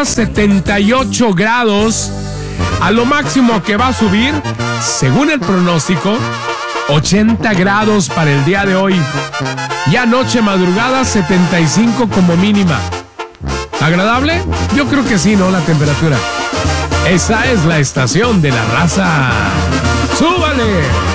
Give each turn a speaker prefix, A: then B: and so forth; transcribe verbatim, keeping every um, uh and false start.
A: madrugada setenta y ocho grados. A lo máximo que va a subir, según el pronóstico, ochenta grados para el día de hoy. Y anoche madrugada setenta y cinco como mínima. ¿Agradable? Yo creo que sí, ¿no? La temperatura. Esa es la estación de la raza. ¡Súbale!